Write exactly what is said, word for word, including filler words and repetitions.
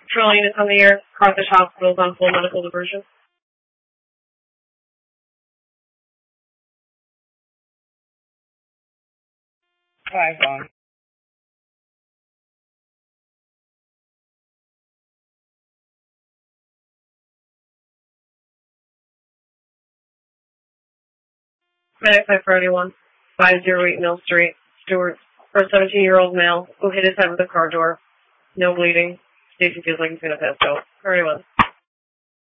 Patrol units on the air. Carthage Hospital is on full medical diversion. Five on. Medic five priority one. five oh eight Mill Street. Stewart. For a seventeen-year-old male who hit his head with a car door. No bleeding. Stacy feels like he's going to pass out. Priority one.